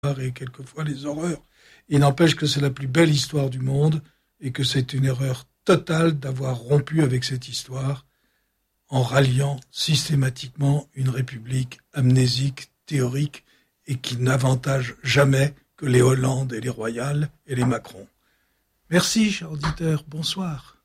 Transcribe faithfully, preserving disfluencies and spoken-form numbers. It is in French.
et quelquefois les horreurs. Il n'empêche que c'est la plus belle histoire du monde et que c'est une erreur totale d'avoir rompu avec cette histoire en ralliant systématiquement une république amnésique, théorique et qui n'avantage jamais que les Hollande et les Royal et les Macron. Merci, cher auditeur. Bonsoir.